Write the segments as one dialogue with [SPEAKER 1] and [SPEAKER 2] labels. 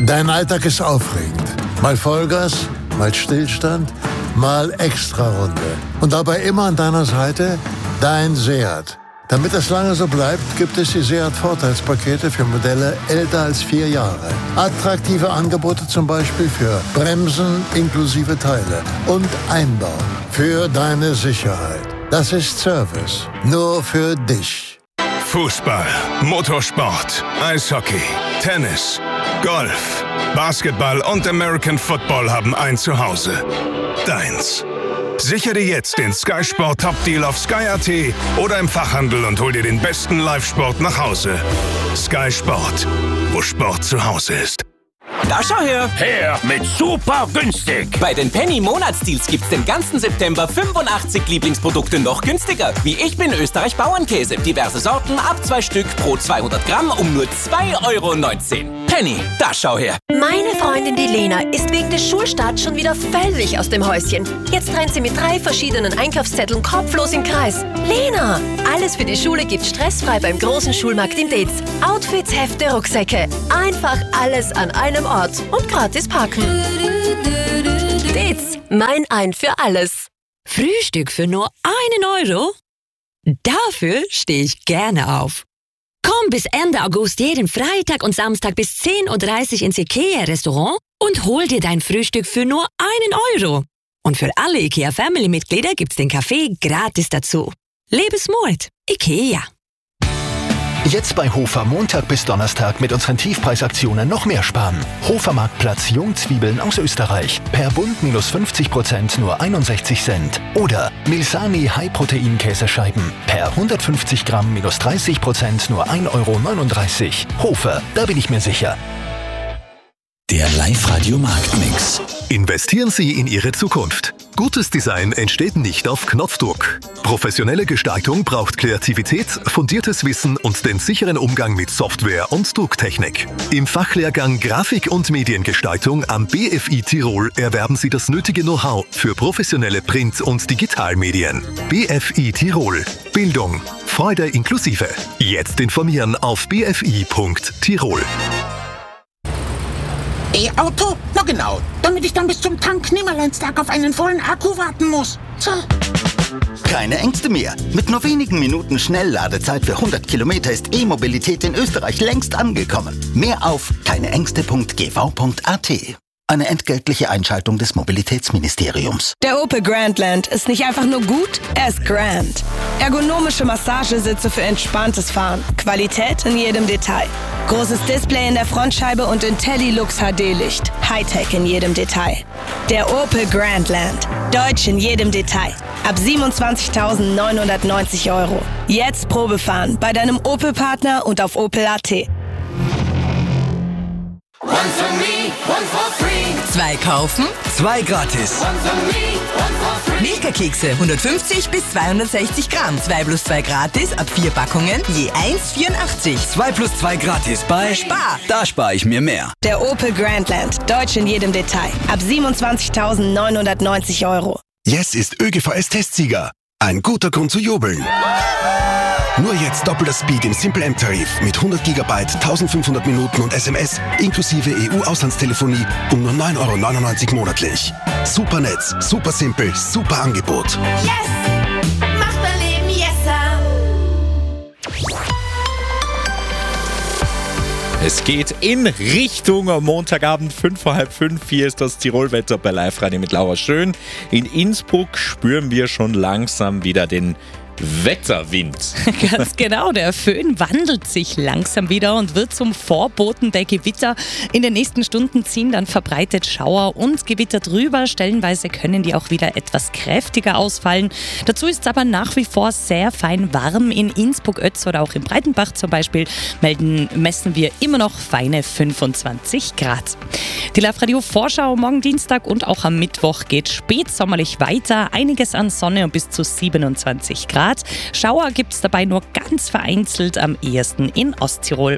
[SPEAKER 1] Dein Alltag ist aufregend. Mal Vollgas, mal Stillstand, mal Extrarunde. Und dabei immer an deiner Seite dein Seat. Damit es lange so bleibt, gibt es die Seat-Vorteilspakete für Modelle älter als 4 Jahre. Attraktive Angebote zum Beispiel für Bremsen inklusive Teile und Einbau für deine Sicherheit. Das ist Service. Nur für dich.
[SPEAKER 2] Fußball, Motorsport, Eishockey, Tennis, Golf, Basketball und American Football haben ein Zuhause. Deins. Sichere dir jetzt den Sky Sport Top Deal auf Sky.at oder im Fachhandel und hol dir den besten Live-Sport nach Hause. Sky Sport, wo Sport zu Hause ist.
[SPEAKER 3] Da schau her!
[SPEAKER 4] Her mit super günstig!
[SPEAKER 3] Bei den Penny-Monatsdeals gibt's den ganzen September 85 Lieblingsprodukte noch günstiger. Wie Ich bin Österreich Bauernkäse. Diverse Sorten ab 2 Stück pro 200 Gramm um nur 2,19 €. Penny, da schau her!
[SPEAKER 5] Meine Freundin, die Lena, ist wegen des Schulstarts schon wieder völlig aus dem Häuschen. Jetzt rennt sie mit 3 verschiedenen Einkaufszetteln kopflos im Kreis. Lena, alles für die Schule gibt's stressfrei beim großen Schulmarkt in Deetz. Outfits, Hefte, Rucksäcke. Einfach alles an einem Ort und gratis parken. Deetz, mein Ein für alles.
[SPEAKER 6] Frühstück für nur 1 €? Dafür stehe ich gerne auf. Komm bis Ende August jeden Freitag und Samstag bis 10:30 Uhr ins IKEA-Restaurant und hol dir dein Frühstück für nur 1 €. Und für alle IKEA-Family-Mitglieder gibt's den Kaffee gratis dazu. Lebe smart. IKEA.
[SPEAKER 7] Jetzt bei Hofer Montag bis Donnerstag mit unseren Tiefpreisaktionen noch mehr sparen. Hofer Marktplatz Jungzwiebeln aus Österreich. Per Bund minus 50% nur 61 Cent. Oder Milsani High-Protein-Käsescheiben. Per 150 Gramm minus 30% nur 1,39 €. Hofer, da bin ich mir sicher.
[SPEAKER 8] Der Live-Radio-Marktmix.
[SPEAKER 9] Investieren Sie in Ihre Zukunft. Gutes Design entsteht nicht auf Knopfdruck. Professionelle Gestaltung braucht Kreativität, fundiertes Wissen und den sicheren Umgang mit Software und Drucktechnik. Im Fachlehrgang Grafik- und Mediengestaltung am BFI Tirol erwerben Sie das nötige Know-how für professionelle Print- und Digitalmedien. BFI Tirol. Bildung. Freude inklusive. Jetzt informieren auf bfi.tirol.
[SPEAKER 10] E-Auto? Na genau, damit ich dann bis zum Tank-Nimmerleinstag auf einen vollen Akku warten muss. So.
[SPEAKER 11] Keine Ängste mehr. Mit nur wenigen Minuten Schnellladezeit für 100 Kilometer ist E-Mobilität in Österreich längst angekommen. Mehr auf keineängste.gv.at. Eine entgeltliche Einschaltung des Mobilitätsministeriums.
[SPEAKER 12] Der Opel Grandland ist nicht einfach nur gut, er ist grand. Ergonomische Massagesitze für entspanntes Fahren. Qualität in jedem Detail. Großes Display in der Frontscheibe und IntelliLux HD-Licht. Hightech in jedem Detail. Der Opel Grandland. Deutsch in jedem Detail. Ab 27.990 €. Jetzt Probefahren bei deinem Opel-Partner und auf opel.at.
[SPEAKER 13] One for me, one for free.
[SPEAKER 14] 2 kaufen,
[SPEAKER 13] 2 gratis.
[SPEAKER 14] One for me, one for free. Milka-Kekse 150 bis 260 Gramm. 2 plus 2 gratis ab 4 Packungen, je 1,84.
[SPEAKER 4] 2 plus 2 gratis bei
[SPEAKER 14] Spar.
[SPEAKER 4] Da spare ich mir mehr.
[SPEAKER 12] Der Opel Grandland. Deutsch in jedem Detail. Ab 27.990 €.
[SPEAKER 15] Yes ist ÖGVS-Testsieger. Ein guter Grund zu jubeln. Nur jetzt doppelter Speed im Simple M-Tarif mit 100 GB, 1500 Minuten und SMS inklusive EU-Auslandstelefonie um nur 9,99 € monatlich. Super Netz, super simpel, super Angebot.
[SPEAKER 13] Yes! Macht mein Leben yesser!
[SPEAKER 16] Es geht in Richtung Montagabend 5 vor halb 5. Hier ist das Tirolwetter bei Live Radio mit Laura Schön. In Innsbruck spüren wir schon langsam wieder den Wetterwind.
[SPEAKER 17] Ganz genau, der Föhn wandelt sich langsam wieder und wird zum Vorboten der Gewitter. In den nächsten Stunden ziehen dann verbreitet Schauer und Gewitter drüber. Stellenweise können die auch wieder etwas kräftiger ausfallen. Dazu ist es aber nach wie vor sehr fein warm. In Innsbruck, Ötz oder auch in Breitenbach zum Beispiel messen wir immer noch feine 25 Grad. Die Live-Radio-Vorschau morgen Dienstag und auch am Mittwoch geht spätsommerlich weiter. Einiges an Sonne und bis zu 27 Grad. Schauer gibt es dabei nur ganz vereinzelt, am ehesten in Osttirol.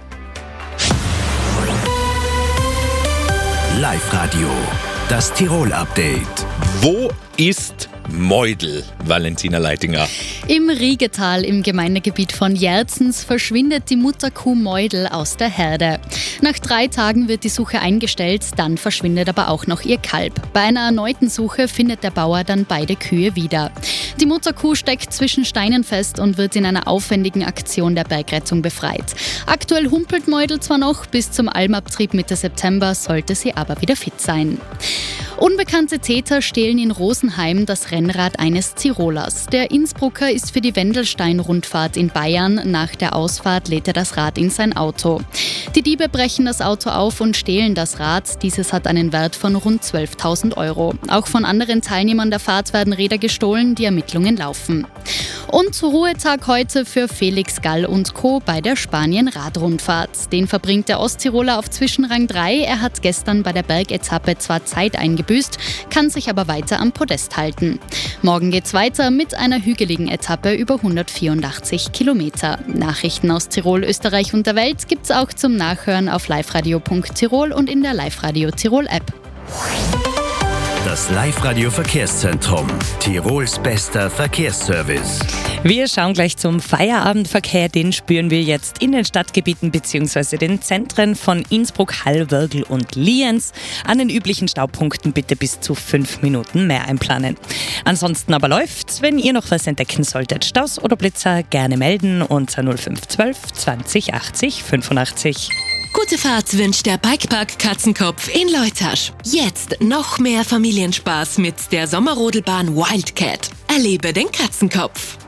[SPEAKER 8] Live Radio, das Tirol-Update.
[SPEAKER 16] Wo ist Meudl, Valentina Leitinger?
[SPEAKER 18] Im Riegetal im Gemeindegebiet von Jerzens verschwindet die Mutterkuh Meudl aus der Herde. Nach 3 Tagen wird die Suche eingestellt, dann verschwindet aber auch noch ihr Kalb. Bei einer erneuten Suche findet der Bauer dann beide Kühe wieder. Die Mutterkuh steckt zwischen Steinen fest und wird in einer aufwendigen Aktion der Bergrettung befreit. Aktuell humpelt Meudl zwar noch, bis zum Almabtrieb Mitte September sollte sie aber wieder fit sein. Unbekannte Täter stehlen in Rosenheim das Rennrad eines Tirolers. Der Innsbrucker ist für die Wendelstein-Rundfahrt in Bayern. Nach der Ausfahrt lädt er das Rad in sein Auto. Die Diebe brechen das Auto auf und stehlen das Rad. Dieses hat einen Wert von rund 12.000 €. Auch von anderen Teilnehmern der Fahrt werden Räder gestohlen. Die Ermittlungen laufen. Und Ruhetag heute für Felix Gall und Co. bei der Spanien-Radrundfahrt. Den verbringt der Osttiroler auf Zwischenrang 3. Er hat gestern bei der Bergetappe zwar Zeit eingebüßt, kann sich aber weiter am Podest halten. Morgen geht's weiter mit einer hügeligen Etappe über 184 Kilometer. Nachrichten aus Tirol, Österreich und der Welt gibt's auch zum Nachhören auf liveradio.tirol und in der Live-Radio Tirol App.
[SPEAKER 8] Das Live-Radio Verkehrszentrum. Tirols bester Verkehrsservice.
[SPEAKER 17] Wir schauen gleich zum Feierabendverkehr. Den spüren wir jetzt in den Stadtgebieten bzw. den Zentren von Innsbruck, Hall, Würgl und Lienz. An den üblichen Staupunkten bitte bis zu 5 Minuten mehr einplanen. Ansonsten aber läuft's. Wenn ihr noch was entdecken solltet, Staus oder Blitzer, gerne melden unter 0512 20 80 85.
[SPEAKER 5] Gute Fahrt wünscht der Bikepark Katzenkopf in Leutasch. Jetzt noch mehr Familienspaß mit der Sommerrodelbahn Wildcat. Erlebe den Katzenkopf.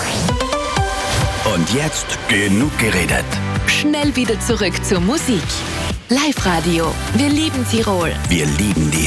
[SPEAKER 8] Und jetzt genug geredet.
[SPEAKER 5] Schnell wieder zurück zur Musik. Live-Radio. Wir lieben Tirol.
[SPEAKER 8] Wir lieben die